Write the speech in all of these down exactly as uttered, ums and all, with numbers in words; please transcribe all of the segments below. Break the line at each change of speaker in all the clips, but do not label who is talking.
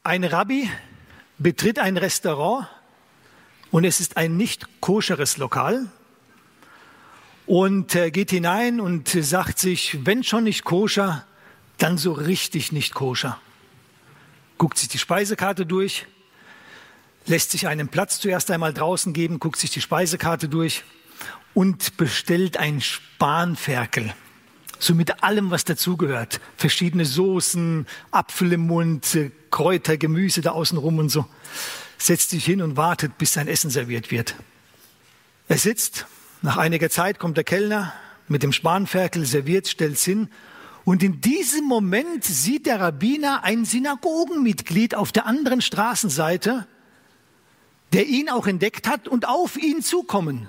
Ein Rabbi betritt ein Restaurant und es ist ein nicht koscheres Lokal und er geht hinein und sagt sich, wenn schon nicht koscher, dann so richtig nicht koscher. Guckt sich die Speisekarte durch, lässt sich einen Platz zuerst einmal draußen geben, guckt sich die Speisekarte durch und bestellt ein Spanferkel. So mit allem, was dazugehört. Verschiedene Soßen, Apfel im Mund, Kräuter, Gemüse da außen rum und so. Setzt sich hin und wartet, bis sein Essen serviert wird. Er sitzt, nach einiger Zeit kommt der Kellner mit dem Spanferkel, serviert, stellt's hin. Und in diesem Moment sieht der Rabbiner ein Synagogenmitglied auf der anderen Straßenseite, der ihn auch entdeckt hat und auf ihn zukommen.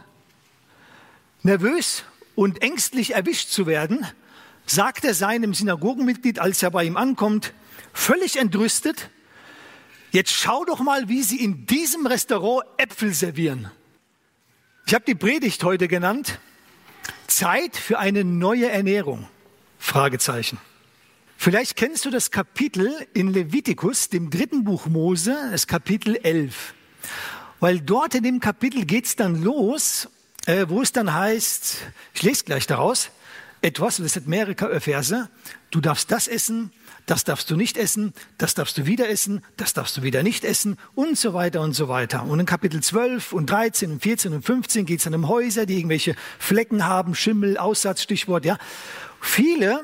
Nervös und ängstlich erwischt zu werden, sagt er seinem Synagogenmitglied, als er bei ihm ankommt, völlig entrüstet, jetzt schau doch mal, wie sie in diesem Restaurant Äpfel servieren. Ich habe die Predigt heute genannt, Zeit für eine neue Ernährung, Fragezeichen. Vielleicht kennst du das Kapitel in Levitikus, dem dritten Buch Mose, das Kapitel elf. Weil dort in dem Kapitel geht es dann los, äh, wo es dann heißt, ich lese gleich daraus, etwas, das hat mehrere Verse, du darfst das essen, das darfst du nicht essen, das darfst du wieder essen, das darfst du wieder nicht essen und so weiter und so weiter. Und in Kapitel zwölf und dreizehn und vierzehn und fünfzehn geht es dann um Häuser, die irgendwelche Flecken haben, Schimmel, Aussatz, Stichwort, ja. Viele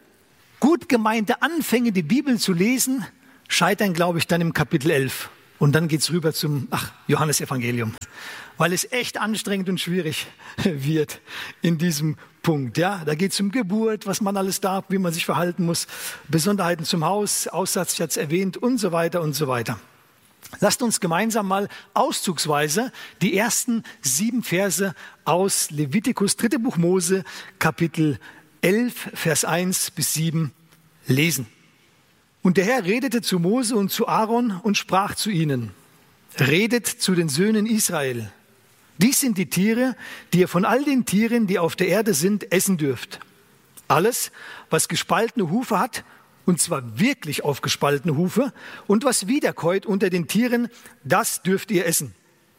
gut gemeinte Anfänge, die Bibel zu lesen, scheitern, glaube ich, dann im Kapitel elf. Und dann geht's rüber zum ach, Johannesevangelium, weil es echt anstrengend und schwierig wird in diesem Punkt. Ja, da geht's um Geburt, was man alles darf, wie man sich verhalten muss, Besonderheiten zum Haus, Aussatz, ich hatte es erwähnt und so weiter und so weiter. Lasst uns gemeinsam mal auszugsweise die ersten sieben Verse aus Levitikus, dritte Buch Mose, Kapitel elf, Vers eins bis sieben lesen. Und der Herr redete zu Mose und zu Aaron und sprach zu ihnen, redet zu den Söhnen Israel. Dies sind die Tiere, die ihr von all den Tieren, die auf der Erde sind, essen dürft. Alles, was gespaltene Hufe hat, und zwar wirklich aufgespaltene Hufe, und was wiederkäut unter den Tieren, das dürft ihr essen.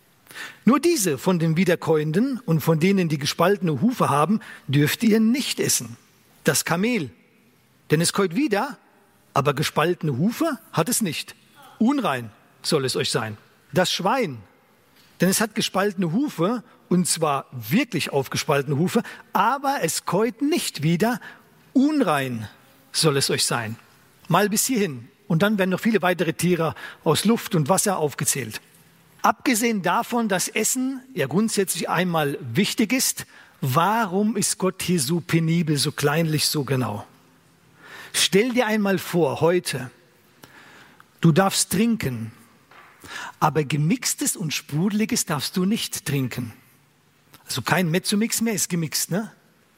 Nur diese von den Wiederkäuenden und von denen, die gespaltene Hufe haben, dürft ihr nicht essen. Das Kamel, denn es käut wieder, aber gespaltene Hufe hat es nicht. Unrein soll es euch sein. Das Schwein, denn es hat gespaltene Hufe, und zwar wirklich aufgespaltene Hufe, aber es käut nicht wieder. Unrein soll es euch sein. Mal bis hierhin. Und dann werden noch viele weitere Tiere aus Luft und Wasser aufgezählt. Abgesehen davon, dass Essen ja grundsätzlich einmal wichtig ist, warum ist Gott hier so penibel, so kleinlich, so genau? Stell dir einmal vor, heute, du darfst trinken, aber gemixtes und sprudeliges darfst du nicht trinken. Also kein Mezzomix mehr, ist gemixt, ne?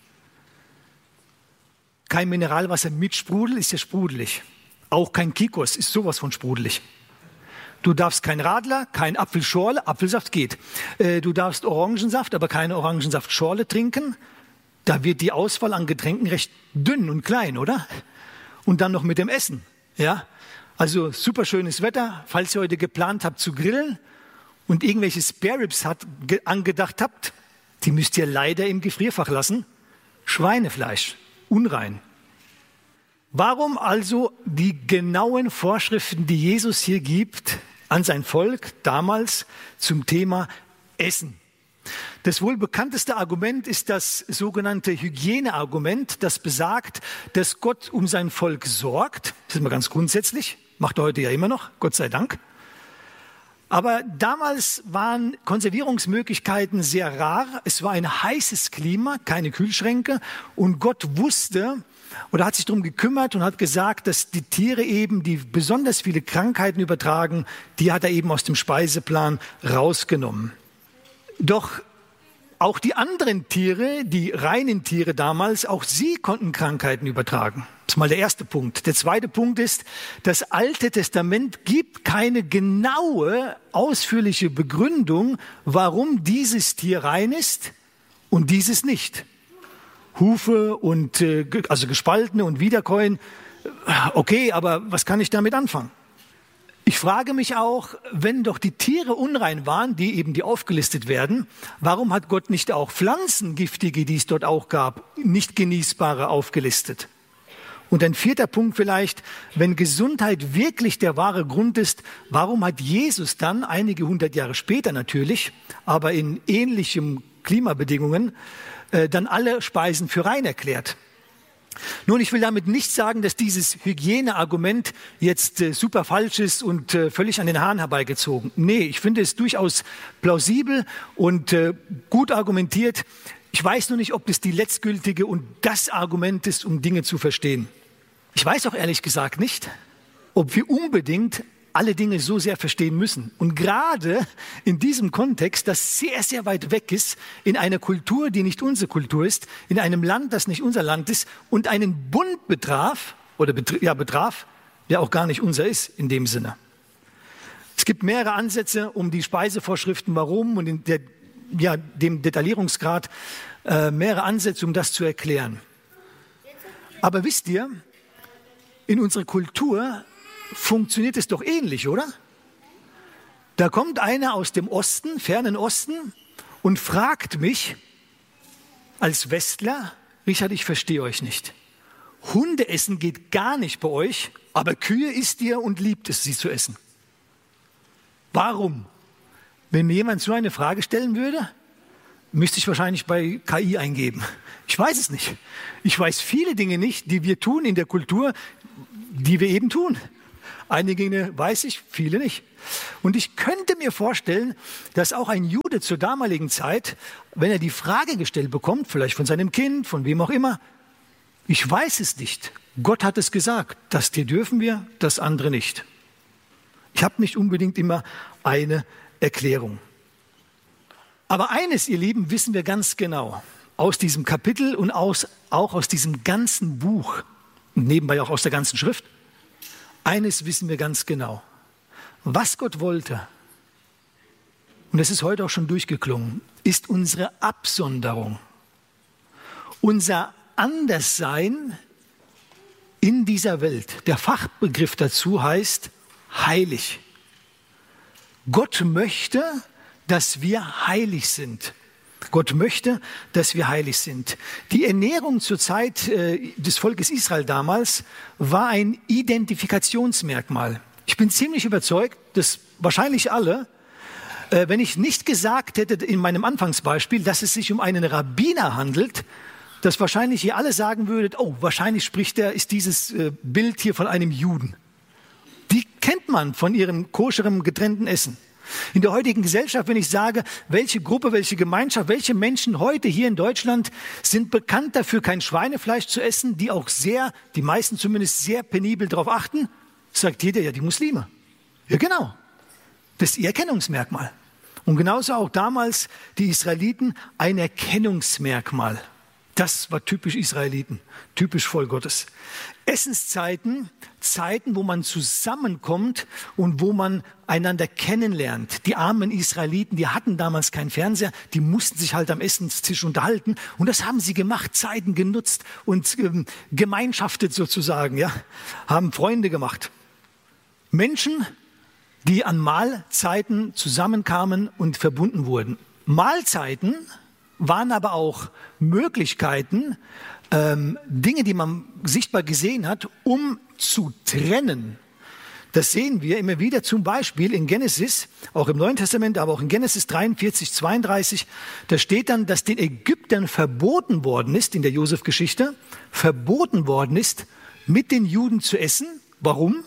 Kein Mineralwasser mit Sprudel, ist ja sprudelig. Auch kein Kikos, ist sowas von sprudelig. Du darfst kein Radler, kein Apfelschorle, Apfelsaft geht. Äh, du darfst Orangensaft, aber keine Orangensaftschorle trinken. Da wird die Auswahl an Getränken recht dünn und klein, oder? Und dann noch mit dem Essen, ja. Also super schönes Wetter, falls ihr heute geplant habt zu grillen und irgendwelche Spare Ribs hat, ge- angedacht habt, die müsst ihr leider im Gefrierfach lassen. Schweinefleisch, unrein. Warum also die genauen Vorschriften, die Jesus hier gibt an sein Volk damals zum Thema Essen? Das wohl bekannteste Argument ist das sogenannte Hygieneargument, das besagt, dass Gott um sein Volk sorgt. Das ist mal ganz grundsätzlich, macht er heute ja immer noch, Gott sei Dank. Aber damals waren Konservierungsmöglichkeiten sehr rar. Es war ein heißes Klima, keine Kühlschränke. Und Gott wusste oder hat sich darum gekümmert und hat gesagt, dass die Tiere eben, die besonders viele Krankheiten übertragen, die hat er eben aus dem Speiseplan rausgenommen. Doch auch die anderen Tiere, die reinen Tiere damals, auch sie konnten Krankheiten übertragen. Das ist mal der erste Punkt. Der zweite Punkt ist, das Alte Testament gibt keine genaue, ausführliche Begründung, warum dieses Tier rein ist und dieses nicht. Hufe und äh, also gespaltene und Wiederkäuen, okay, aber was kann ich damit anfangen? Ich frage mich auch, wenn doch die Tiere unrein waren, die eben die aufgelistet werden, warum hat Gott nicht auch Pflanzen, giftige, die es dort auch gab, nicht genießbare aufgelistet? Und ein vierter Punkt vielleicht, wenn Gesundheit wirklich der wahre Grund ist, warum hat Jesus dann, einige hundert Jahre später natürlich, aber in ähnlichen Klimabedingungen, äh, dann alle Speisen für rein erklärt? Nun, ich will damit nicht sagen, dass dieses Hygieneargument jetzt äh, super falsch ist und äh, völlig an den Haaren herbeigezogen. Nee, ich finde es durchaus plausibel und äh, gut argumentiert. Ich weiß nur nicht, ob das die letztgültige und das Argument ist, um Dinge zu verstehen. Ich weiß auch ehrlich gesagt nicht, ob wir unbedingt alle Dinge so sehr verstehen müssen. Und gerade in diesem Kontext, das sehr, sehr weit weg ist, in einer Kultur, die nicht unsere Kultur ist, in einem Land, das nicht unser Land ist und einen Bund betraf, oder betr- ja, betraf, der auch gar nicht unser ist in dem Sinne. Es gibt mehrere Ansätze, um die Speisevorschriften, warum und in der, ja, dem Detaillierungsgrad, äh, mehrere Ansätze, um das zu erklären. Aber wisst ihr, in unserer Kultur funktioniert es doch ähnlich, oder? Da kommt einer aus dem Osten, fernen Osten, und fragt mich als Westler, Richard, ich verstehe euch nicht. Hunde essen geht gar nicht bei euch, aber Kühe isst ihr und liebt es, sie zu essen. Warum? Wenn mir jemand so eine Frage stellen würde, müsste ich wahrscheinlich bei K I eingeben. Ich weiß es nicht. Ich weiß viele Dinge nicht, die wir tun in der Kultur, die wir eben tun. Einige Dinge weiß ich, viele nicht. Und ich könnte mir vorstellen, dass auch ein Jude zur damaligen Zeit, wenn er die Frage gestellt bekommt, vielleicht von seinem Kind, von wem auch immer, ich weiß es nicht. Gott hat es gesagt, das dir dürfen wir, das andere nicht. Ich habe nicht unbedingt immer eine Erklärung. Aber eines, ihr Lieben, wissen wir ganz genau aus diesem Kapitel und aus, auch aus diesem ganzen Buch und nebenbei auch aus der ganzen Schrift. Eines wissen wir ganz genau. Was Gott wollte, und das ist heute auch schon durchgeklungen, ist unsere Absonderung. Unser Anderssein in dieser Welt. Der Fachbegriff dazu heißt heilig. Gott möchte, dass wir heilig sind. Gott möchte, dass wir heilig sind. Die Ernährung zur Zeit äh, des Volkes Israel damals war ein Identifikationsmerkmal. Ich bin ziemlich überzeugt, dass wahrscheinlich alle, äh, wenn ich nicht gesagt hätte in meinem Anfangsbeispiel, dass es sich um einen Rabbiner handelt, dass wahrscheinlich ihr alle sagen würdet, oh, wahrscheinlich spricht er, ist dieses äh, Bild hier von einem Juden. Die kennt man von ihrem koscheren, getrennten Essen. In der heutigen Gesellschaft, wenn ich sage, welche Gruppe, welche Gemeinschaft, welche Menschen heute hier in Deutschland sind bekannt dafür, kein Schweinefleisch zu essen, die auch sehr, die meisten zumindest sehr penibel darauf achten, sagt jeder, ja, die Muslime. Ja, genau. Das ist ihr Erkennungsmerkmal. Und genauso auch damals die Israeliten ein Erkennungsmerkmal. Das war typisch Israeliten, typisch Volk Gottes. Essenszeiten, Zeiten, wo man zusammenkommt und wo man einander kennenlernt. Die armen Israeliten, die hatten damals keinen Fernseher, die mussten sich halt am Essenstisch unterhalten. Und das haben sie gemacht, Zeiten genutzt und ähm, gemeinschaftet sozusagen, ja, haben Freunde gemacht. Menschen, die an Mahlzeiten zusammenkamen und verbunden wurden. Mahlzeiten waren aber auch Möglichkeiten, ähm, Dinge, die man sichtbar gesehen hat, um zu trennen. Das sehen wir immer wieder, zum Beispiel in Genesis, auch im Neuen Testament, aber auch in Genesis dreiundvierzig, zweiunddreißig, da steht dann, dass den Ägyptern verboten worden ist, in der Josef-Geschichte, verboten worden ist, mit den Juden zu essen. Warum?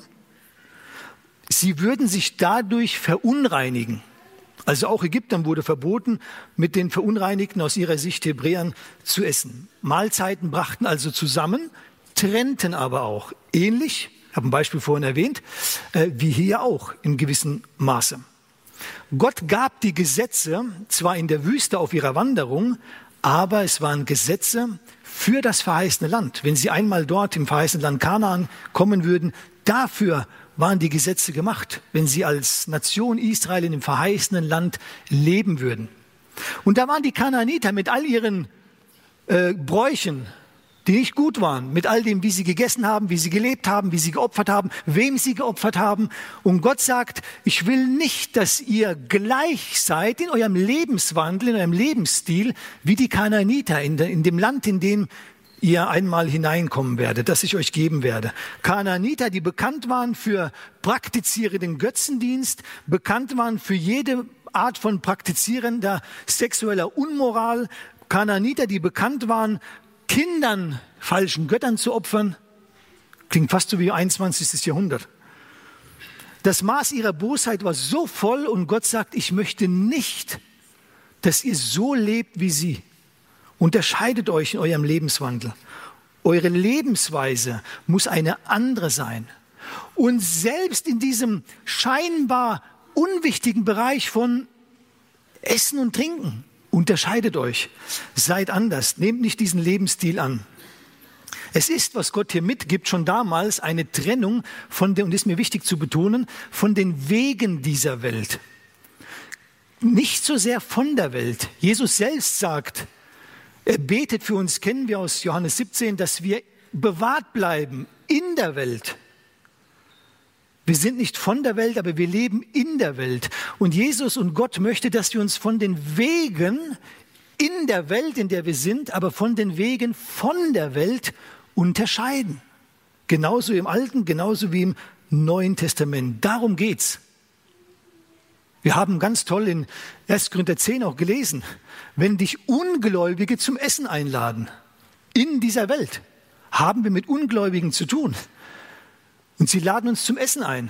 Sie würden sich dadurch verunreinigen. Also auch Ägyptern wurde verboten, mit den Verunreinigten aus ihrer Sicht Hebräern zu essen. Mahlzeiten brachten also zusammen, trennten aber auch. Ähnlich, ich habe ein Beispiel vorhin erwähnt, äh, wie hier auch in gewissem Maße. Gott gab die Gesetze zwar in der Wüste auf ihrer Wanderung, aber es waren Gesetze für das verheißene Land. Wenn sie einmal dort im verheißenen Land Kanaan kommen würden, dafür waren die Gesetze gemacht, wenn sie als Nation Israel in dem verheißenen Land leben würden. Und da waren die Kanaaniter mit all ihren äh, Bräuchen, die nicht gut waren, mit all dem, wie sie gegessen haben, wie sie gelebt haben, wie sie geopfert haben, wem sie geopfert haben. Und Gott sagt, ich will nicht, dass ihr gleich seid in eurem Lebenswandel, in eurem Lebensstil, wie die Kanaaniter in, de, in dem Land, in dem ihr einmal hineinkommen werdet, das ich euch geben werde. Kanaaniter, die bekannt waren für praktizierenden Götzendienst, bekannt waren für jede Art von praktizierender sexueller Unmoral. Kanaaniter, die bekannt waren, Kindern falschen Göttern zu opfern. Klingt fast so wie einundzwanzigsten Jahrhundert. Das Maß ihrer Bosheit war so voll und Gott sagt, ich möchte nicht, dass ihr so lebt wie sie. Unterscheidet euch in eurem Lebenswandel. Eure Lebensweise muss eine andere sein. Und selbst in diesem scheinbar unwichtigen Bereich von Essen und Trinken, unterscheidet euch. Seid anders. Nehmt nicht diesen Lebensstil an. Es ist, was Gott hier mitgibt, schon damals eine Trennung von den, und das ist mir wichtig zu betonen, von den Wegen dieser Welt. Nicht so sehr von der Welt. Jesus selbst sagt, er betet für uns, kennen wir aus Johannes siebzehn, dass wir bewahrt bleiben in der Welt. Wir sind nicht von der Welt, aber wir leben in der Welt. Und Jesus und Gott möchte, dass wir uns von den Wegen in der Welt, in der wir sind, aber von den Wegen von der Welt unterscheiden. Genauso im Alten, genauso wie im Neuen Testament. Darum geht's. Wir haben ganz toll in erster Korinther zehn auch gelesen, wenn dich Ungläubige zum Essen einladen, in dieser Welt, haben wir mit Ungläubigen zu tun. Und sie laden uns zum Essen ein.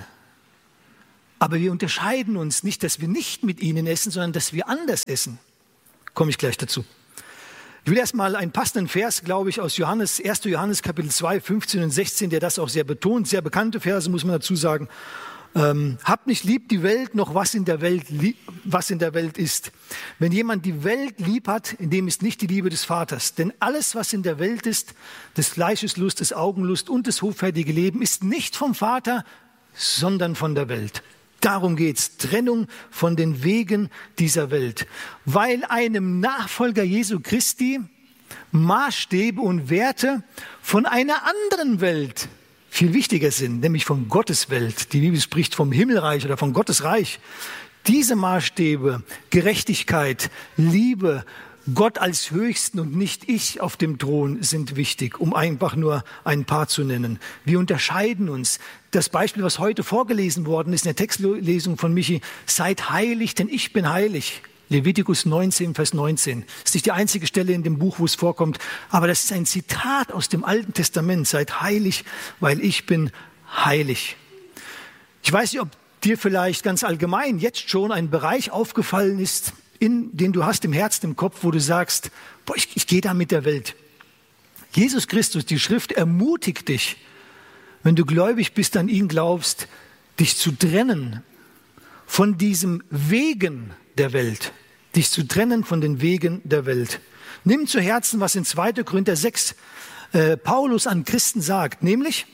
Aber wir unterscheiden uns nicht, dass wir nicht mit ihnen essen, sondern dass wir anders essen. Komme ich gleich dazu. Ich will erstmal einen passenden Vers, glaube ich, aus Johannes, erster Johannes Kapitel zwei, fünfzehn und sechzehn, der das auch sehr betont, sehr bekannte Verse, muss man dazu sagen. Ähm, habt nicht lieb die Welt, noch was in der Welt, was in der Welt ist. Wenn jemand die Welt lieb hat, in dem ist nicht die Liebe des Vaters. Denn alles, was in der Welt ist, des Fleisches Lust, des Augenlust und des hoffärtige Leben, ist nicht vom Vater, sondern von der Welt. Darum geht's. Trennung von den Wegen dieser Welt. Weil einem Nachfolger Jesu Christi Maßstäbe und Werte von einer anderen Welt viel wichtiger sind, nämlich von Gottes Welt. Die Bibel spricht vom Himmelreich oder von Gottes Reich. Diese Maßstäbe, Gerechtigkeit, Liebe, Gott als Höchsten und nicht ich auf dem Thron sind wichtig, um einfach nur ein paar zu nennen. Wir unterscheiden uns. Das Beispiel, was heute vorgelesen worden ist in der Textlesung von Michi, seid heilig, denn ich bin heilig. Levitikus neunzehn, Vers neunzehn. Das ist nicht die einzige Stelle in dem Buch, wo es vorkommt, aber das ist ein Zitat aus dem Alten Testament. Seid heilig, weil ich bin heilig. Ich weiß nicht, ob dir vielleicht ganz allgemein jetzt schon ein Bereich aufgefallen ist, in, den du hast im Herzen, im Kopf, wo du sagst, boah, ich, ich gehe da mit der Welt. Jesus Christus, die Schrift ermutigt dich, wenn du gläubig bist, an ihn glaubst, dich zu trennen von diesem Wegen der Welt, dich zu trennen von den Wegen der Welt. Nimm zu Herzen, was in zweiter Korinther sechs äh, Paulus an Christen sagt, nämlich,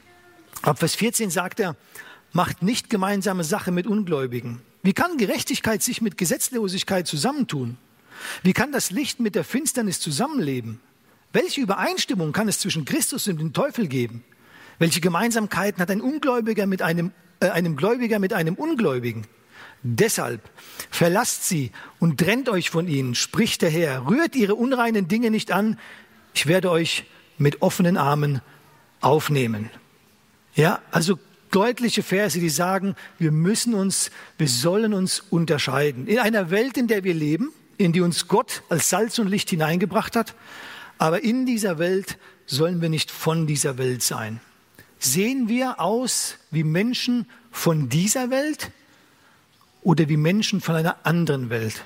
ab Vers vierzehn sagt er, macht nicht gemeinsame Sache mit Ungläubigen. Wie kann Gerechtigkeit sich mit Gesetzlosigkeit zusammentun? Wie kann das Licht mit der Finsternis zusammenleben? Welche Übereinstimmung kann es zwischen Christus und dem Teufel geben? Welche Gemeinsamkeiten hat ein Ungläubiger mit einem, äh, einem Gläubiger mit einem Ungläubigen? Deshalb verlasst sie und trennt euch von ihnen, spricht der Herr. Rührt ihre unreinen Dinge nicht an. Ich werde euch mit offenen Armen aufnehmen. Ja, also deutliche Verse, die sagen, wir müssen uns, wir sollen uns unterscheiden. In einer Welt, in der wir leben, in die uns Gott als Salz und Licht hineingebracht hat, aber in dieser Welt sollen wir nicht von dieser Welt sein. Sehen wir aus wie Menschen von dieser Welt oder wie Menschen von einer anderen Welt?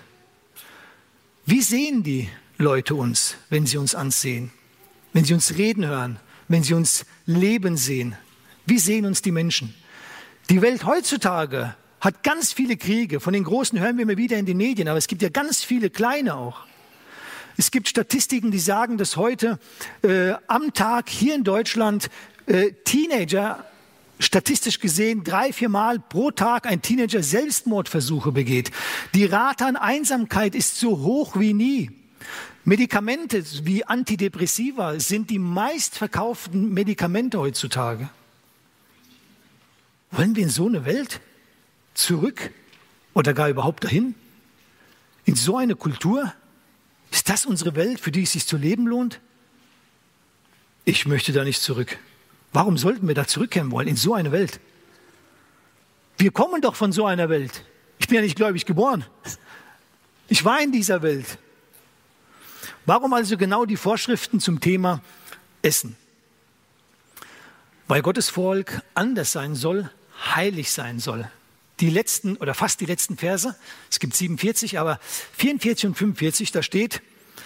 Wie sehen die Leute uns, wenn sie uns ansehen, wenn sie uns reden hören, wenn sie uns leben sehen? Wie sehen uns die Menschen? Die Welt heutzutage hat ganz viele Kriege. Von den großen hören wir immer wieder in den Medien, aber es gibt ja ganz viele kleine auch. Es gibt Statistiken, die sagen, dass heute äh, am Tag hier in Deutschland äh, Teenager, statistisch gesehen, drei, vier Mal pro Tag ein Teenager Selbstmordversuche begeht. Die Rate an Einsamkeit ist so hoch wie nie. Medikamente wie Antidepressiva sind die meistverkauften Medikamente heutzutage. Wollen wir in so eine Welt zurück oder gar überhaupt dahin? In so eine Kultur? Ist das unsere Welt, für die es sich zu leben lohnt? Ich möchte da nicht zurück. Warum sollten wir da zurückkehren wollen, in so eine Welt? Wir kommen doch von so einer Welt. Ich bin ja nicht gläubig geboren. Ich war in dieser Welt. Warum also genau die Vorschriften zum Thema Essen? Weil Gottes Volk anders sein soll, heilig sein soll. Die letzten oder fast die letzten Verse, es gibt siebenundvierzig, aber vierundvierzig und fünfundvierzig, da steht,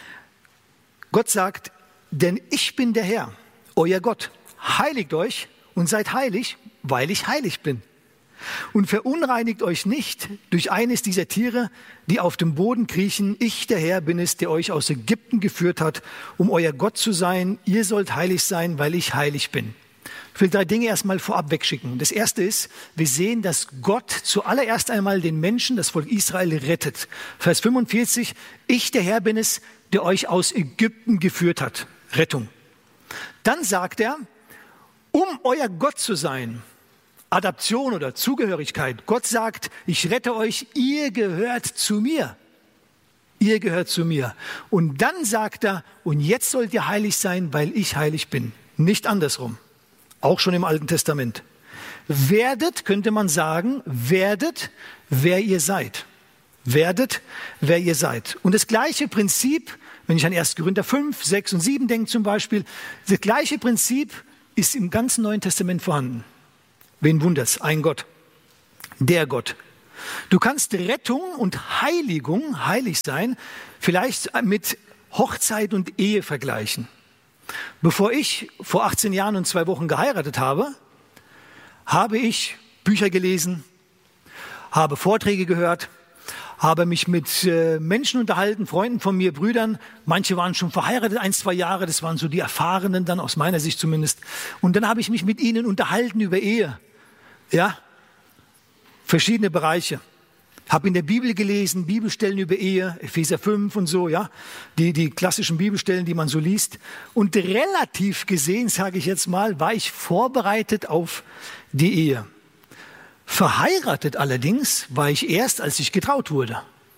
Gott sagt, denn ich bin der Herr, euer Gott. Heiligt euch und seid heilig, weil ich heilig bin. Und verunreinigt euch nicht durch eines dieser Tiere, die auf dem Boden kriechen. Ich, der Herr, bin es, der euch aus Ägypten geführt hat, um euer Gott zu sein. Ihr sollt heilig sein, weil ich heilig bin. Ich will drei Dinge erstmal vorab wegschicken. Das erste ist, wir sehen, dass Gott zuallererst einmal den Menschen, das Volk Israel, rettet. Vers fünfundvierzig, ich, der Herr, bin es, der euch aus Ägypten geführt hat. Rettung. Dann sagt er, um euer Gott zu sein, Adaption oder Zugehörigkeit. Gott sagt, ich rette euch, ihr gehört zu mir. Ihr gehört zu mir. Und dann sagt er, und jetzt sollt ihr heilig sein, weil ich heilig bin. Nicht andersrum. Auch schon im Alten Testament. Werdet, könnte man sagen, werdet, wer ihr seid. Werdet, wer ihr seid. Und das gleiche Prinzip, wenn ich an ersten Korinther fünf, sechs und sieben denke zum Beispiel, das gleiche Prinzip ist im ganzen Neuen Testament vorhanden. Wen wundert's? Ein Gott. Der Gott. Du kannst Rettung und Heiligung, heilig sein, vielleicht mit Hochzeit und Ehe vergleichen. Bevor ich vor achtzehn Jahren und zwei Wochen geheiratet habe, habe ich Bücher gelesen, habe Vorträge gehört, habe mich mit äh, Menschen unterhalten, Freunden von mir, Brüdern. Manche waren schon verheiratet, ein, zwei Jahre, das waren so die Erfahrenen dann, aus meiner Sicht zumindest. Und dann habe ich mich mit ihnen unterhalten über Ehe. Ja, verschiedene Bereiche. Habe in der Bibel gelesen, Bibelstellen über Ehe, Epheser fünf und so, ja, die, die klassischen Bibelstellen, die man so liest. Und relativ gesehen, sage ich jetzt mal, war ich vorbereitet auf die Ehe. Verheiratet allerdings war ich erst, als ich getraut wurde.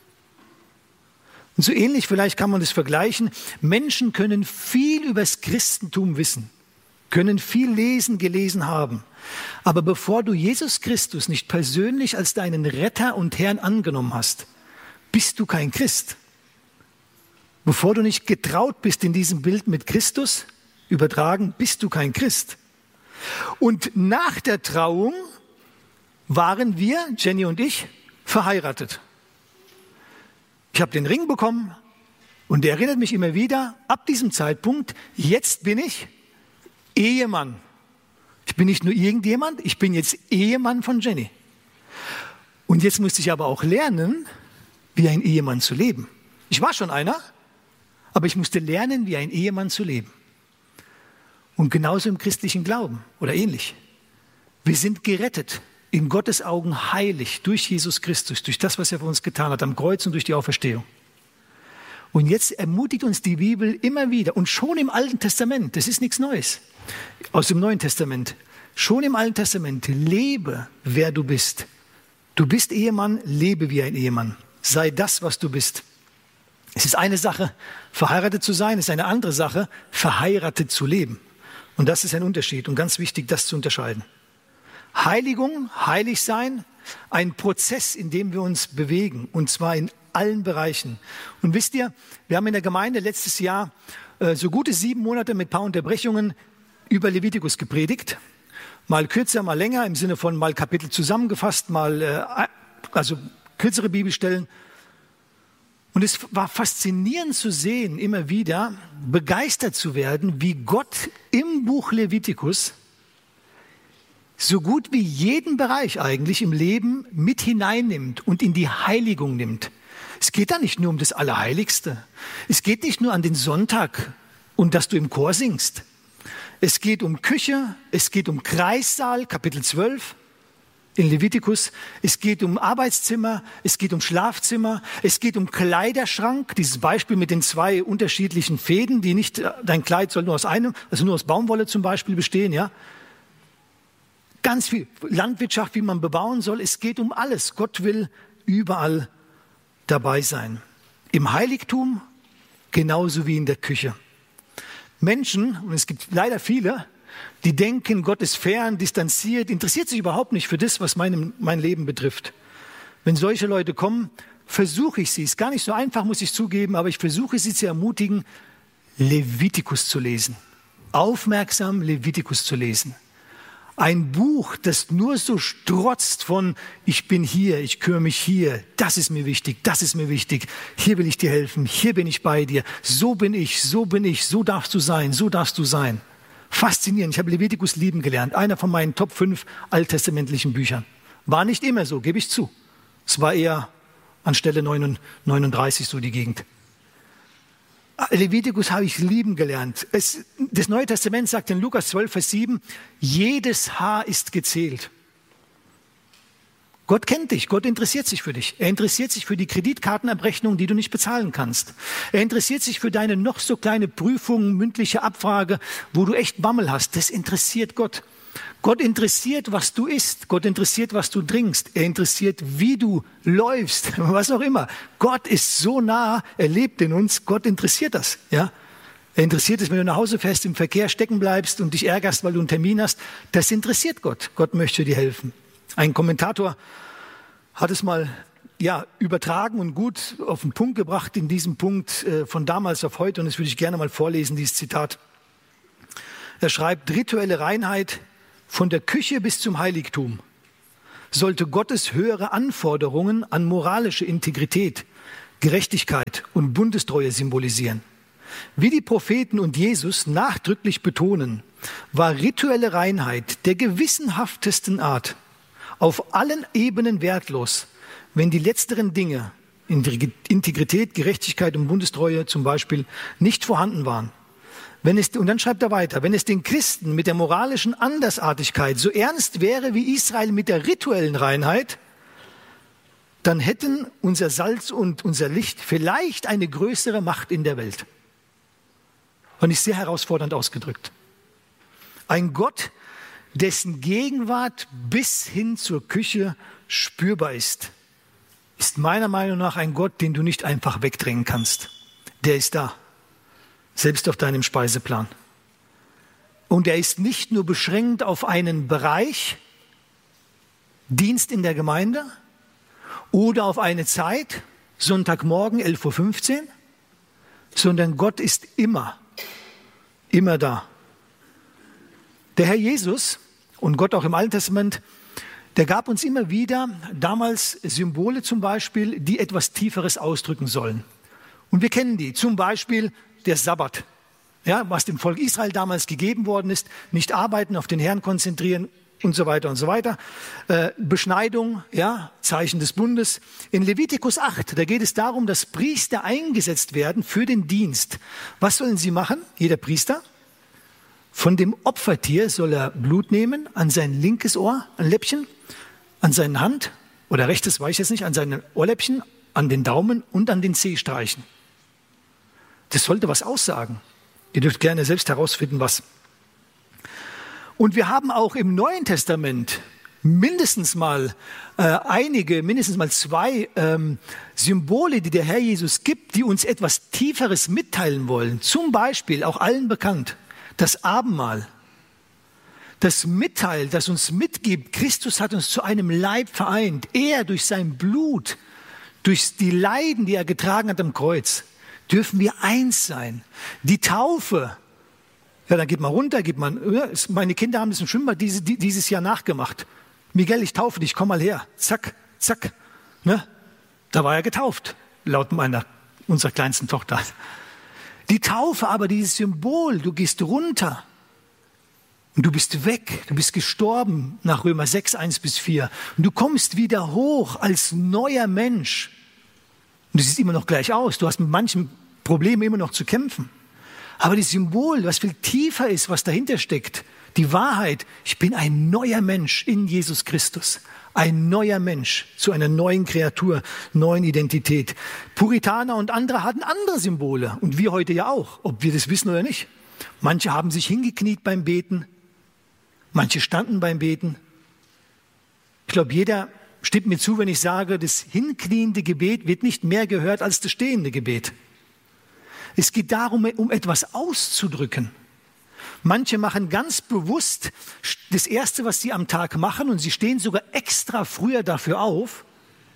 Und so ähnlich vielleicht kann man das vergleichen. Menschen können viel über das Christentum wissen, können viel lesen, gelesen haben. Aber bevor du Jesus Christus nicht persönlich als deinen Retter und Herrn angenommen hast, bist du kein Christ. Bevor du nicht getraut bist in diesem Bild mit Christus übertragen, bist du kein Christ. Und nach der Trauung waren wir, Jenny und ich, verheiratet. Ich habe den Ring bekommen und der erinnert mich immer wieder, ab diesem Zeitpunkt, jetzt bin ich Ehemann. Ich bin nicht nur irgendjemand, ich bin jetzt Ehemann von Jenny. Und jetzt musste ich aber auch lernen, wie ein Ehemann zu leben. Ich war schon einer, aber ich musste lernen, wie ein Ehemann zu leben. Und genauso im christlichen Glauben oder ähnlich. Wir sind gerettet, in Gottes Augen heilig durch Jesus Christus, durch das, was er für uns getan hat, am Kreuz und durch die Auferstehung. Und jetzt ermutigt uns die Bibel immer wieder, und schon im Alten Testament, das ist nichts Neues, aus dem Neuen Testament, schon im Alten Testament, lebe, wer du bist. Du bist Ehemann, lebe wie ein Ehemann. Sei das, was du bist. Es ist eine Sache, verheiratet zu sein, es ist eine andere Sache, verheiratet zu leben. Und das ist ein Unterschied und ganz wichtig, das zu unterscheiden. Heiligung, heilig sein, ein Prozess, in dem wir uns bewegen, und zwar in allen Bereichen. Und wisst ihr, wir haben in der Gemeinde letztes Jahr äh, so gute sieben Monate mit ein paar Unterbrechungen über Levitikus gepredigt. Mal kürzer, mal länger, im Sinne von mal Kapitel zusammengefasst, mal äh, also kürzere Bibelstellen. Und es war faszinierend zu sehen, immer wieder begeistert zu werden, wie Gott im Buch Levitikus so gut wie jeden Bereich eigentlich im Leben mit hineinnimmt und in die Heiligung nimmt. Es geht da nicht nur um das Allerheiligste. Es geht nicht nur an den Sonntag und dass du im Chor singst. Es geht um Küche, es geht um Kreissaal, Kapitel zwölf. in Levitikus. Es geht um Arbeitszimmer, es geht um Schlafzimmer, es geht um Kleiderschrank. Dieses Beispiel mit den zwei unterschiedlichen Fäden, die nicht, dein Kleid soll nur aus einem, also nur aus Baumwolle zum Beispiel bestehen, ja. Ganz viel Landwirtschaft, wie man bebauen soll. Es geht um alles. Gott will überall dabei sein. Im Heiligtum genauso wie in der Küche. Menschen, und es gibt leider viele, die denken, Gott ist fern, distanziert, interessiert sich überhaupt nicht für das, was mein, mein Leben betrifft. Wenn solche Leute kommen, versuche ich sie, ist gar nicht so einfach, muss ich zugeben, aber ich versuche sie zu ermutigen, Levitikus zu lesen. Aufmerksam Levitikus zu lesen. Ein Buch, das nur so strotzt von, ich bin hier, ich kümmere mich hier, das ist mir wichtig, das ist mir wichtig, hier will ich dir helfen, hier bin ich bei dir, so bin ich, so bin ich, so darfst du sein, so darfst du sein. Faszinierend, ich habe Levitikus lieben gelernt, einer von meinen Top fünf alttestamentlichen Büchern. War nicht immer so, gebe ich zu. Es war eher an Stelle neununddreißig so die Gegend. Levitikus habe ich lieben gelernt. Es, das Neue Testament sagt in Lukas zwölf, Vers sieben, jedes Haar ist gezählt. Gott kennt dich, Gott interessiert sich für dich. Er interessiert sich für die Kreditkartenabrechnung, die du nicht bezahlen kannst. Er interessiert sich für deine noch so kleine Prüfung, mündliche Abfrage, wo du echt Bammel hast. Das interessiert Gott. Gott interessiert, was du isst. Gott interessiert, was du trinkst. Er interessiert, wie du läufst, was auch immer. Gott ist so nah, er lebt in uns. Gott interessiert das. Ja? Er interessiert es, wenn du nach Hause fährst, im Verkehr stecken bleibst und dich ärgerst, weil du einen Termin hast. Das interessiert Gott. Gott möchte dir helfen. Ein Kommentator hat es mal ja, übertragen und gut auf den Punkt gebracht in diesem Punkt äh, von damals auf heute. Und das würde ich gerne mal vorlesen, dieses Zitat. Er schreibt, rituelle Reinheit von der Küche bis zum Heiligtum sollte Gottes höhere Anforderungen an moralische Integrität, Gerechtigkeit und Bundestreue symbolisieren. Wie die Propheten und Jesus nachdrücklich betonen, war rituelle Reinheit der gewissenhaftesten Art auf allen Ebenen wertlos, wenn die letzteren Dinge, Integrität, Gerechtigkeit und Bundestreue zum Beispiel, nicht vorhanden waren. Wenn es, und dann schreibt er weiter, wenn es den Christen mit der moralischen Andersartigkeit so ernst wäre wie Israel mit der rituellen Reinheit, dann hätten unser Salz und unser Licht vielleicht eine größere Macht in der Welt. Und ist sehr herausfordernd ausgedrückt. Ein Gott, dessen Gegenwart bis hin zur Küche spürbar ist, ist meiner Meinung nach ein Gott, den du nicht einfach wegdrängen kannst. Der ist da. Selbst auf deinem Speiseplan. Und er ist nicht nur beschränkt auf einen Bereich, Dienst in der Gemeinde oder auf eine Zeit, Sonntagmorgen elf Uhr fünfzehn, sondern Gott ist immer, immer da. Der Herr Jesus und Gott auch im Alten Testament, der gab uns immer wieder damals Symbole zum Beispiel, die etwas Tieferes ausdrücken sollen. Und wir kennen die, zum Beispiel der Sabbat, ja, was dem Volk Israel damals gegeben worden ist, nicht arbeiten, auf den Herrn konzentrieren und so weiter und so weiter. Äh, Beschneidung, ja, Zeichen des Bundes. In Levitikus acht, da geht es darum, dass Priester eingesetzt werden für den Dienst. Was sollen sie machen? Jeder Priester? Von dem Opfertier soll er Blut nehmen, an sein linkes Ohr, ein Läppchen, an seine Hand, oder rechtes, weiß ich jetzt nicht, an seine Ohrläppchen, an den Daumen und an den Zeh streichen. Das sollte was aussagen. Ihr dürft gerne selbst herausfinden, was. Und wir haben auch im Neuen Testament mindestens mal äh, einige, mindestens mal zwei ähm, Symbole, die der Herr Jesus gibt, die uns etwas Tieferes mitteilen wollen. Zum Beispiel, auch allen bekannt, das Abendmahl. Das mitteilt, das uns mitgibt, Christus hat uns zu einem Leib vereint. Er durch sein Blut, durch die Leiden, die er getragen hat am Kreuz, dürfen wir eins sein. Die Taufe, ja, dann geht man runter, geht man, meine Kinder haben das im Schwimmbad dieses, dieses Jahr nachgemacht. Miguel, ich taufe dich, komm mal her. Zack, zack. Ne? Da war er getauft, laut meiner, unserer kleinsten Tochter. Die Taufe aber, dieses Symbol, du gehst runter und du bist weg, du bist gestorben nach Römer sechs, eins bis vier. Und du kommst wieder hoch als neuer Mensch. Und du siehst immer noch gleich aus. Du hast mit manchen Problemen immer noch zu kämpfen. Aber das Symbol, was viel tiefer ist, was dahinter steckt, Die Wahrheit, ich bin ein neuer Mensch in Jesus Christus. Ein neuer Mensch zu einer neuen Kreatur, neuen Identität. Puritaner und andere hatten andere Symbole und wir heute ja auch, ob wir das wissen oder nicht. Manche haben sich hingekniet beim Beten, manche standen beim Beten. Ich glaube, jeder stimmt mir zu, wenn ich sage, das hinkniende Gebet wird nicht mehr gehört als das stehende Gebet. Es geht darum, um etwas auszudrücken. Manche machen ganz bewusst das Erste, was sie am Tag machen, und sie stehen sogar extra früher dafür auf,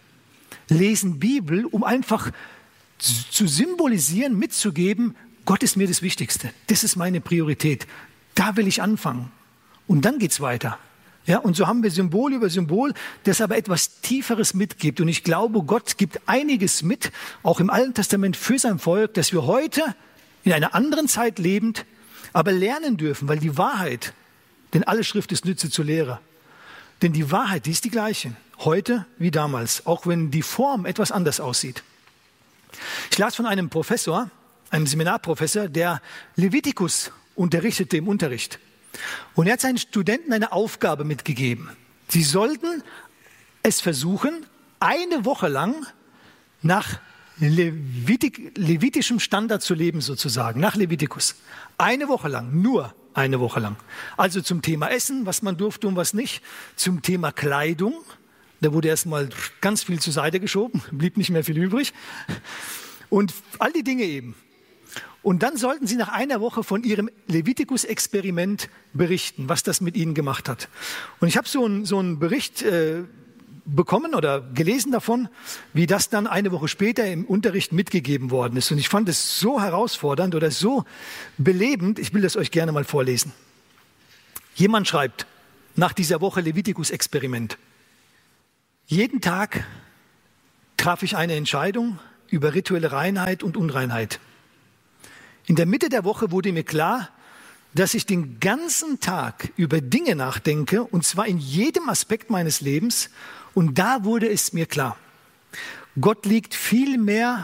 lesen Bibel, um einfach zu symbolisieren, mitzugeben, Gott ist mir das Wichtigste. Das ist meine Priorität. Da will ich anfangen. Und dann geht's weiter. Ja, und so haben wir Symbol über Symbol, das aber etwas Tieferes mitgibt. Und ich glaube, Gott gibt einiges mit, auch im Alten Testament für sein Volk, dass wir heute in einer anderen Zeit lebend, aber lernen dürfen, weil die Wahrheit, denn alle Schrift ist Nütze zur Lehre. Denn die Wahrheit, die ist die gleiche, heute wie damals, auch wenn die Form etwas anders aussieht. Ich las von einem Professor, einem Seminarprofessor, der Levitikus unterrichtete im Unterricht. Und er hat seinen Studenten eine Aufgabe mitgegeben. Sie sollten es versuchen, eine Woche lang nach Levitik, levitischem Standard zu leben sozusagen, nach Levitikus. Eine Woche lang, nur eine Woche lang. Also zum Thema Essen, was man durfte und was nicht. Zum Thema Kleidung, da wurde erstmal ganz viel zur Seite geschoben, blieb nicht mehr viel übrig. Und all die Dinge eben. Und dann sollten sie nach einer Woche von ihrem Levitikus-Experiment berichten, was das mit ihnen gemacht hat. Und ich habe so einen so einen Bericht äh, bekommen oder gelesen davon, wie das dann eine Woche später im Unterricht mitgegeben worden ist. Und ich fand es so herausfordernd oder so belebend, ich will das euch gerne mal vorlesen. Jemand schreibt nach dieser Woche Levitikus-Experiment: Jeden Tag traf ich eine Entscheidung über rituelle Reinheit und Unreinheit. In der Mitte der Woche wurde mir klar, dass ich den ganzen Tag über Dinge nachdenke, und zwar in jedem Aspekt meines Lebens. Und da wurde es mir klar, Gott liegt viel mehr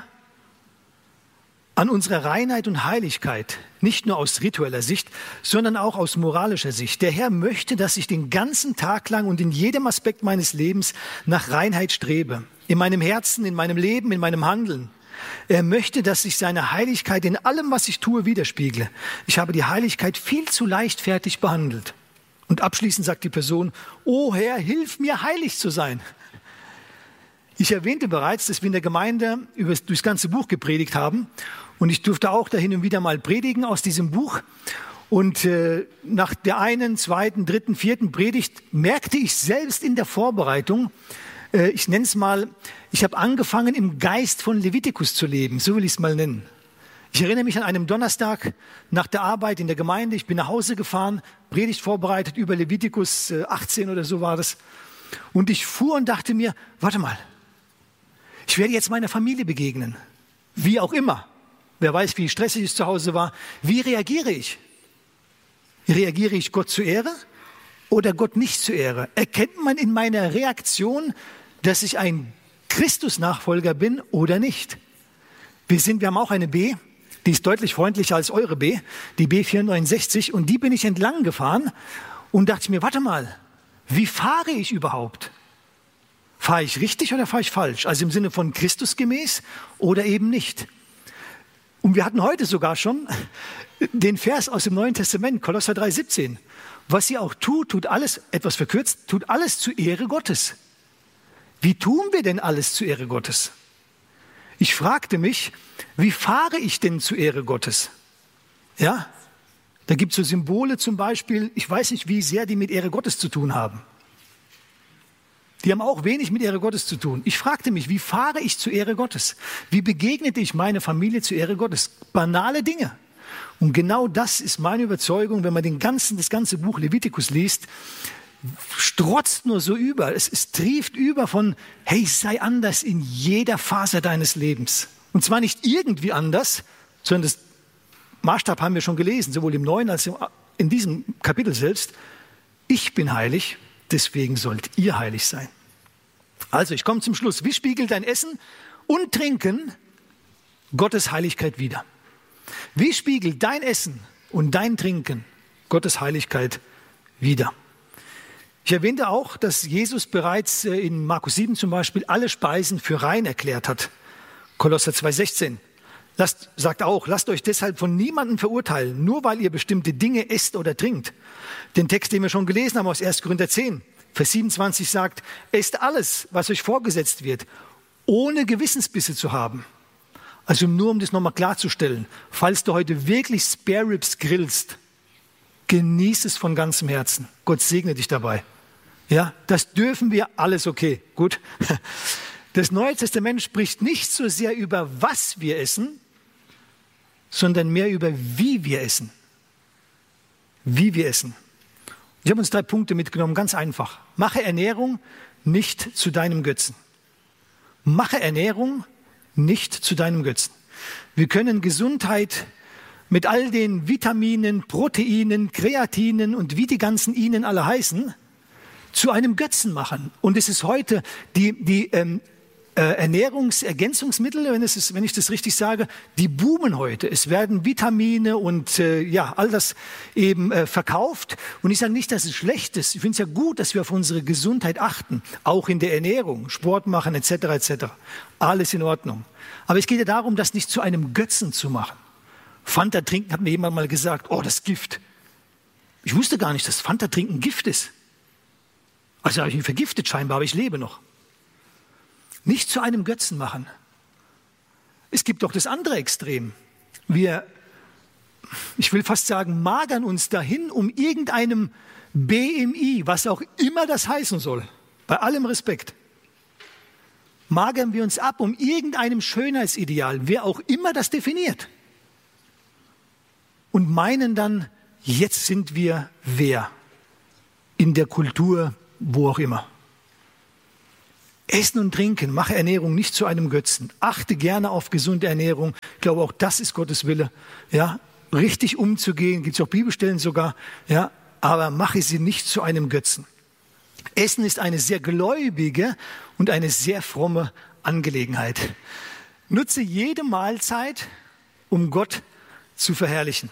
an unserer Reinheit und Heiligkeit, nicht nur aus ritueller Sicht, sondern auch aus moralischer Sicht. Der Herr möchte, dass ich den ganzen Tag lang und in jedem Aspekt meines Lebens nach Reinheit strebe. In meinem Herzen, in meinem Leben, in meinem Handeln. Er möchte, dass ich seine Heiligkeit in allem, was ich tue, widerspiegle. Ich habe die Heiligkeit viel zu leichtfertig behandelt. Und abschließend sagt die Person: O Herr, hilf mir, heilig zu sein. Ich erwähnte bereits, dass wir in der Gemeinde über, durchs ganze Buch gepredigt haben. Und ich durfte auch da hin und wieder mal predigen aus diesem Buch. Und äh, nach der einen, zweiten, dritten, vierten Predigt merkte ich selbst in der Vorbereitung, äh, ich nenne es mal, ich habe angefangen, im Geist von Levitikus zu leben. So will ich es mal nennen. Ich erinnere mich an einem Donnerstag nach der Arbeit in der Gemeinde. Ich bin nach Hause gefahren, Predigt vorbereitet über Levitikus achtzehn oder so war das. Und ich fuhr und dachte mir, warte mal, ich werde jetzt meiner Familie begegnen. Wie auch immer. Wer weiß, wie stressig es zu Hause war. Wie reagiere ich? Reagiere ich Gott zur Ehre oder Gott nicht zur Ehre? Erkennt man in meiner Reaktion, dass ich ein Christus-Nachfolger bin oder nicht? Wir sind, wir haben auch eine B, die ist deutlich freundlicher als eure B, die B vierhundertneunundsechzig, und die bin ich entlang gefahren und dachte mir, warte mal, wie fahre ich überhaupt? Fahre ich richtig oder fahre ich falsch? Also im Sinne von Christus gemäß oder eben nicht? Und wir hatten heute sogar schon den Vers aus dem Neuen Testament, Kolosser drei siebzehn. Was ihr auch tut, tut alles, etwas verkürzt, tut alles zur Ehre Gottes. Wie tun wir denn alles zur Ehre Gottes? Ich fragte mich, wie fahre ich denn zur Ehre Gottes? Ja, da gibt es so Symbole zum Beispiel, ich weiß nicht, wie sehr die mit Ehre Gottes zu tun haben. Die haben auch wenig mit Ehre Gottes zu tun. Ich fragte mich, wie fahre ich zur Ehre Gottes? Wie begegnete ich meiner Familie zur Ehre Gottes? Banale Dinge. Und genau das ist meine Überzeugung, wenn man den ganzen, das ganze Buch Levitikus liest, strotzt nur so über. Es, es trieft über von, hey, sei anders in jeder Phase deines Lebens. Und zwar nicht irgendwie anders, sondern das Maßstab haben wir schon gelesen, sowohl im Neuen als auch in diesem Kapitel selbst. Ich bin heilig, deswegen sollt ihr heilig sein. Also, ich komme zum Schluss. Wie spiegelt dein Essen und Trinken Gottes Heiligkeit wider? Wie spiegelt dein Essen und dein Trinken Gottes Heiligkeit wieder. Ich erwähnte auch, dass Jesus bereits in Markus sieben zum Beispiel alle Speisen für rein erklärt hat. Kolosser zwei sechzehn lasst, sagt auch, lasst euch deshalb von niemandem verurteilen, nur weil ihr bestimmte Dinge esst oder trinkt. Den Text, den wir schon gelesen haben aus erster Korinther zehn, Vers siebenundzwanzig sagt, esst alles, was euch vorgesetzt wird, ohne Gewissensbisse zu haben. Also nur um das nochmal klarzustellen, falls du heute wirklich Spare Ribs grillst, genieß es von ganzem Herzen. Gott segne dich dabei. Ja, das dürfen wir alles, okay, gut. Das Neue Testament spricht nicht so sehr über was wir essen, sondern mehr über wie wir essen. Wie wir essen. Ich habe uns drei Punkte mitgenommen, ganz einfach. Mache Ernährung nicht zu deinem Götzen. Mache Ernährung nicht zu deinem Götzen. Wir können Gesundheit mit all den Vitaminen, Proteinen, Kreatinen und wie die ganzen Inen alle heißen, zu einem Götzen machen. Und es ist heute die, die ähm, äh, Ernährungsergänzungsmittel, wenn, es ist, wenn ich das richtig sage, die boomen heute. Es werden Vitamine und äh, ja, all das eben äh, verkauft. Und ich sage nicht, dass es schlecht ist. Ich finde es ja gut, dass wir auf unsere Gesundheit achten, auch in der Ernährung, Sport machen et cetera et cetera. Alles in Ordnung. Aber es geht ja darum, das nicht zu einem Götzen zu machen. Fanta trinken, hat mir jemand mal gesagt, oh, das ist Gift. Ich wusste gar nicht, dass Fanta trinken Gift ist. Also habe ich mich vergiftet scheinbar, aber ich lebe noch. Nicht zu einem Götzen machen. Es gibt doch das andere Extrem. Wir, ich will fast sagen, magern uns dahin, um irgendeinem B M I, was auch immer das heißen soll, bei allem Respekt, magern wir uns ab, um irgendeinem Schönheitsideal, wer auch immer das definiert. Und meinen dann, jetzt sind wir wer? In der Kultur, wo auch immer. Essen und Trinken, mache Ernährung nicht zu einem Götzen. Achte gerne auf gesunde Ernährung. Ich glaube, auch das ist Gottes Wille. Ja, richtig umzugehen, gibt es auch Bibelstellen sogar. Ja, aber mache sie nicht zu einem Götzen. Essen ist eine sehr gläubige und eine sehr fromme Angelegenheit. Nutze jede Mahlzeit, um Gott zu verherrlichen.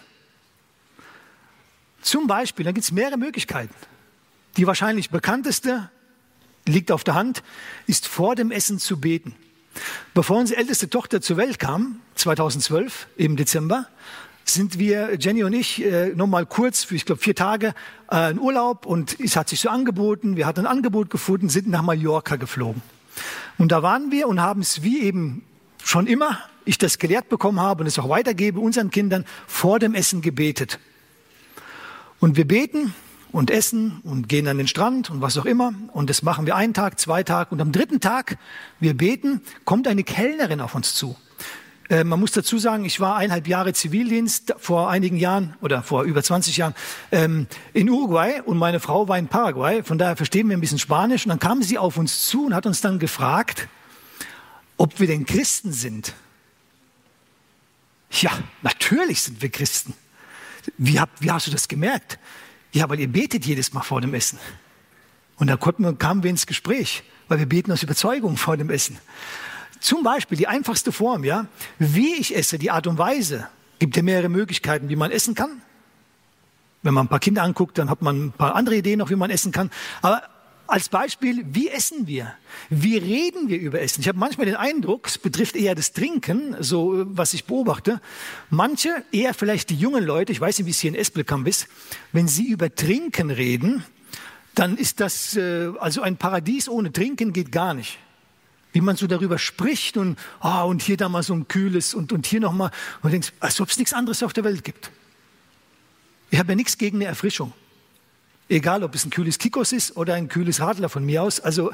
Zum Beispiel, da gibt es mehrere Möglichkeiten. Die wahrscheinlich bekannteste, liegt auf der Hand, ist vor dem Essen zu beten. Bevor unsere älteste Tochter zur Welt kam, zweitausendzwölf im Dezember, sind wir, Jenny und ich, äh, nochmal kurz für, ich glaube, vier Tage äh, in Urlaub und es hat sich so angeboten, wir hatten ein Angebot gefunden, sind nach Mallorca geflogen. Und da waren wir und haben es wie eben schon immer, ich das gelehrt bekommen habe und es auch weitergebe, unseren Kindern vor dem Essen gebetet. Und wir beten und essen und gehen an den Strand und was auch immer. Und das machen wir einen Tag, zwei Tage. Und am dritten Tag, wir beten, kommt eine Kellnerin auf uns zu. Äh, man muss dazu sagen, ich war eineinhalb Jahre Zivildienst vor einigen Jahren oder vor über zwanzig Jahren ähm, in Uruguay und meine Frau war in Paraguay. Von daher verstehen wir ein bisschen Spanisch. Und dann kam sie auf uns zu und hat uns dann gefragt, ob wir denn Christen sind. Ja, natürlich sind wir Christen. Wie, hab, wie hast du das gemerkt? Ja, weil ihr betet jedes Mal vor dem Essen. Und da konnten wir, kamen wir ins Gespräch, weil wir beten aus Überzeugung vor dem Essen. Zum Beispiel die einfachste Form, ja, wie ich esse, die Art und Weise. Gibt ja mehrere Möglichkeiten, wie man essen kann. Wenn man ein paar Kinder anguckt, dann hat man ein paar andere Ideen noch, wie man essen kann. Aber als Beispiel, wie essen wir? Wie reden wir über Essen? Ich habe manchmal den Eindruck, es betrifft eher das Trinken, so was ich beobachte. Manche, eher vielleicht die jungen Leute, ich weiß nicht, wie es hier in Espelkamp ist, wenn sie über Trinken reden, dann ist das, äh, also ein Paradies ohne Trinken geht gar nicht. Wie man so darüber spricht und, ah, und hier da mal so ein kühles und, und hier nochmal. Und du denkst, als ob es nichts anderes auf der Welt gibt. Ich habe ja nichts gegen eine Erfrischung. Egal, ob es ein kühles Kikos ist oder ein kühles Radler von mir aus. Also,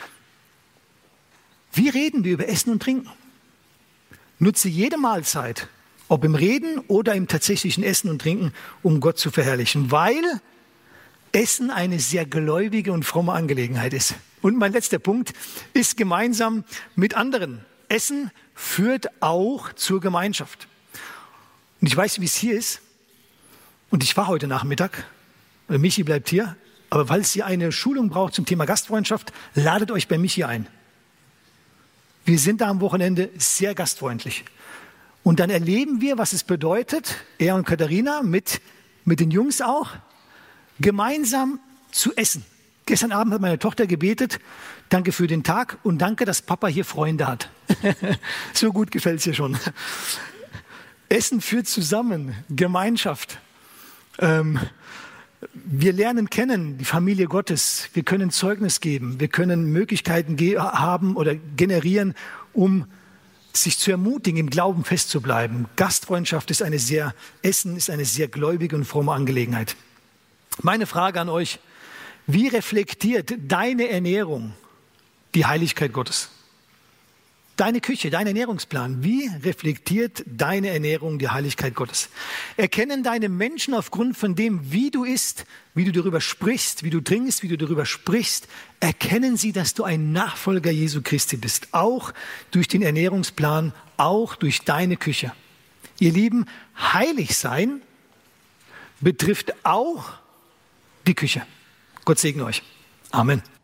wie reden wir über Essen und Trinken? Nutze jede Mahlzeit, ob im Reden oder im tatsächlichen Essen und Trinken, um Gott zu verherrlichen. Weil Essen eine sehr gläubige und fromme Angelegenheit ist. Und mein letzter Punkt ist gemeinsam mit anderen. Essen führt auch zur Gemeinschaft. Und ich weiß, wie es hier ist. Und ich war heute Nachmittag. Michi bleibt hier, aber falls ihr eine Schulung braucht zum Thema Gastfreundschaft, ladet euch bei Michi ein. Wir sind da am Wochenende sehr gastfreundlich. Und dann erleben wir, was es bedeutet, er und Katharina mit, mit den Jungs auch, gemeinsam zu essen. Gestern Abend hat meine Tochter gebetet, danke für den Tag und danke, dass Papa hier Freunde hat. So gut gefällt es ihr schon. Essen führt zusammen, Gemeinschaft. Ähm, wir lernen kennen die Familie Gottes. Wir können Zeugnis geben. Wir können Möglichkeiten ge- haben oder generieren, um sich zu ermutigen, im Glauben festzubleiben. Gastfreundschaft ist eine sehr, Essen ist eine sehr gläubige und fromme Angelegenheit. Meine Frage an euch: Wie reflektiert deine Ernährung die Heiligkeit Gottes? Deine Küche, dein Ernährungsplan, wie reflektiert deine Ernährung die Heiligkeit Gottes? Erkennen deine Menschen aufgrund von dem, wie du isst, wie du darüber sprichst, wie du trinkst, wie du darüber sprichst, erkennen sie, dass du ein Nachfolger Jesu Christi bist, auch durch den Ernährungsplan, auch durch deine Küche. Ihr Lieben, heilig sein betrifft auch die Küche. Gott segne euch. Amen.